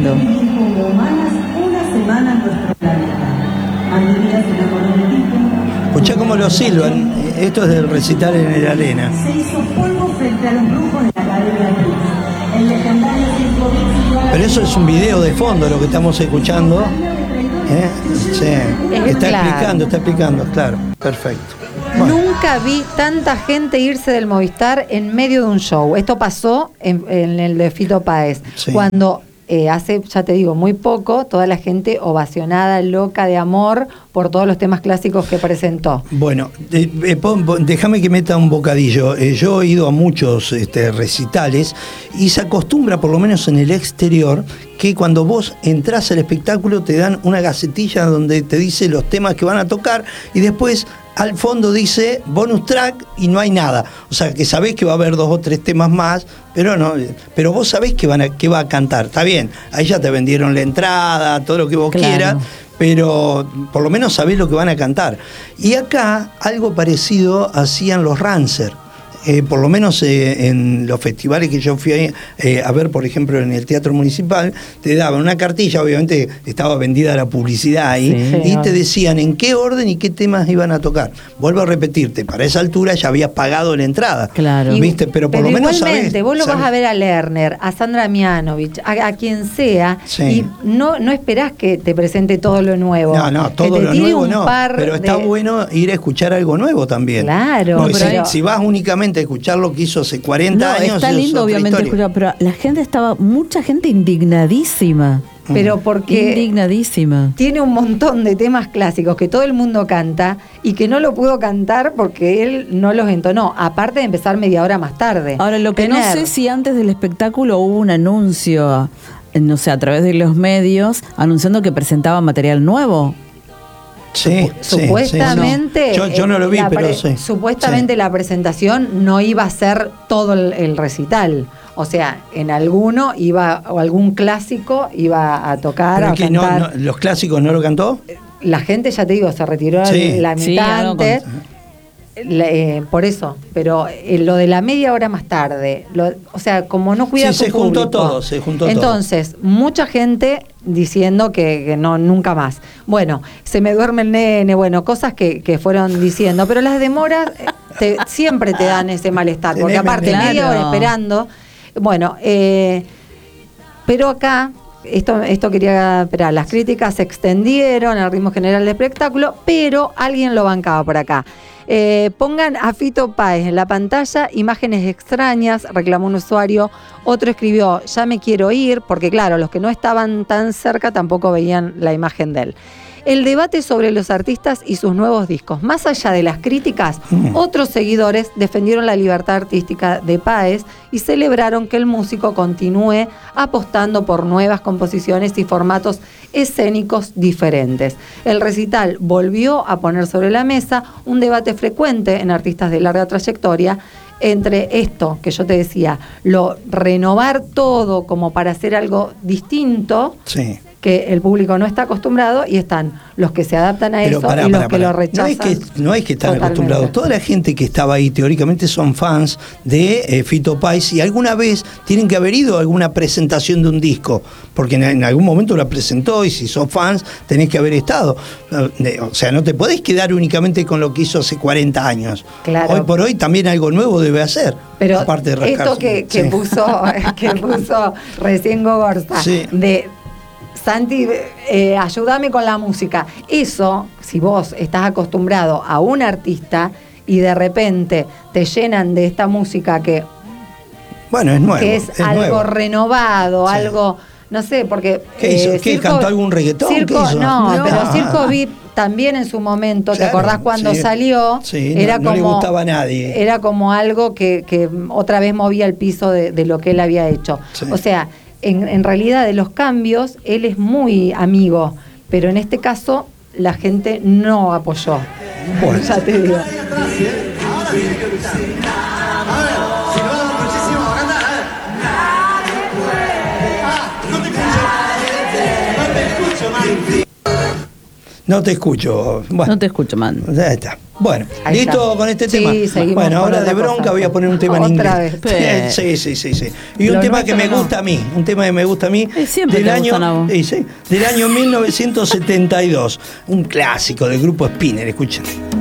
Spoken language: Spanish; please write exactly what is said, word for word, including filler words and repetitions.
lindo. Escuchá cómo lo silban. Esto es del recital en el Arena. Se hizo polvo frente a los brujos de la Academia Cruz. El legendario circo Bixi. Pero eso es un video de fondo lo que estamos escuchando. ¿Eh? Sí. Está claro. explicando, está explicando, claro. Perfecto. Bueno. Nunca vi tanta gente irse del Movistar en medio de un show. Esto pasó en, en el de Fito Páez. Sí. Cuando eh, hace, ya te digo, muy poco, toda la gente ovacionada, loca de amor por todos los temas clásicos que presentó. Bueno, eh, eh, déjame que meta un bocadillo. Eh, yo he ido a muchos este, recitales y se acostumbra, por lo menos en el exterior, que cuando vos entrás al espectáculo te dan una gacetilla donde te dice los temas que van a tocar y después al fondo dice bonus track y no hay nada. O sea, que sabés que va a haber dos o tres temas más, pero no, pero vos sabés que, van a, que va a cantar. Está bien, ahí ya te vendieron la entrada, todo lo que vos Claro. quieras, pero por lo menos sabés lo que van a cantar. Y acá algo parecido hacían los Rancer. Eh, por lo menos eh, en los festivales que yo fui a, eh, a ver, por ejemplo, en el Teatro Municipal, te daban una cartilla, obviamente estaba vendida la publicidad ahí, Sí. y te decían en qué orden y qué temas iban a tocar. Vuelvo a repetirte, para esa altura ya habías pagado la entrada. Claro. Y- ¿Viste? Pero por pero lo menos igualmente, sabés, vos lo sabés. vas a ver a Lerner, a Sandra Mianovich, a, a quien sea, Sí. y no, no esperás que te presente todo lo nuevo. No, no, todo que te lo tire nuevo un no, par pero está de- bueno ir a escuchar algo nuevo también. Claro, Porque pero- si, si vas únicamente a escuchar lo que hizo hace cuarenta No, años, está es lindo otra obviamente historia. escuchar, pero la gente estaba, mucha gente indignadísima. Pero porque Indignadísima. tiene un montón de temas clásicos que todo el mundo canta y que no lo pudo cantar porque él no los entonó, aparte de empezar media hora más tarde. Ahora, lo que no Tener- sé si antes del espectáculo hubo un anuncio, eh, no sé, a través de los medios, anunciando que presentaba material nuevo. Sí, sí, Supuestamente, sí, sí. Yo, yo no lo vi, la pero pre- sí. supuestamente Sí. la presentación no iba a ser todo el, el recital. O sea, en alguno iba, o algún clásico iba a tocar, Pero a que no, cantar. no, ¿los clásicos no lo cantó? La gente, ya te digo, se retiró Sí. la Sí, mitad no, antes. La- eh, por eso, pero eh, lo de la media hora más tarde, lo- o sea, como no cuida Sí, su se juntó público. todo, se juntó Entonces, mucha gente diciendo que, que no, nunca más. Bueno, se me duerme el nene, bueno, cosas que, que fueron diciendo, pero las demoras eh, te- siempre te dan ese malestar, porque Tenés aparte claro. media hora esperando, bueno, eh, pero acá, esto, esto quería esperar, las críticas se extendieron al ritmo general del espectáculo, pero alguien lo bancaba por acá. Eh, pongan a Fito Páez en la pantalla, imágenes extrañas, reclamó un usuario, otro escribió, ya me quiero ir, porque claro, los que no estaban tan cerca tampoco veían la imagen de él. El debate sobre los artistas y sus nuevos discos. Más allá de las críticas, Mm. otros seguidores defendieron la libertad artística de Páez y celebraron que el músico continúe apostando por nuevas composiciones y formatos escénicos diferentes. El recital volvió a poner sobre la mesa un debate frecuente en artistas de larga trayectoria entre esto que yo te decía, lo renovar todo como para hacer algo distinto, Sí. que el público no está acostumbrado, y están los que se adaptan a Pero eso pará, y los pará, que pará. lo rechazan. No es que, no es que están totalmente. acostumbrados. Toda la gente que estaba ahí teóricamente son fans de eh, Fito Páez y alguna vez tienen que haber ido a alguna presentación de un disco, porque en, en algún momento la presentó y si sos fans tenés que haber estado. Eh, O sea, no te podés quedar únicamente con lo que hizo hace cuarenta años. Claro. Hoy por hoy también algo nuevo debe hacer. Pero aparte de esto rascarse. que, que Sí. puso que puso recién Gogorza, Sí. de Santi, eh, ayúdame con la música. Eso, si vos estás acostumbrado a un artista y de repente te llenan de esta música que, Bueno, es nuevo. que es, es algo nuevo. renovado, Sí. algo, no sé, porque... ¿Qué hizo? eh, ¿Qué, cantó algún reggaetón? Circo, ¿Qué hizo? No, No. pero Circo V I P también en su momento, ¿te Claro, acordás cuando sí. salió? Sí, no- era no como, le gustaba a nadie. Era como algo que, que otra vez movía el piso de, de lo que él había hecho. Sí. O sea, en, en realidad de los cambios, él es muy amigo, pero en este caso la gente no apoyó. Bueno. Ya te digo. No te escucho. Bueno, No te escucho, man. ya está. Bueno, Ahí ¿listo está. con este Sí, tema? seguimos Bueno, con ahora otra de bronca cosa. voy a poner un tema en Otra inglés. vez. Sí, sí, sí, sí. Y un Lo tema que me nuestro no. gusta a mí, un tema que me gusta a mí. Eh, siempre del te año, gustan a vos. eh, sí, del año mil novecientos setenta y dos. Un clásico del grupo Spinner, escuchen.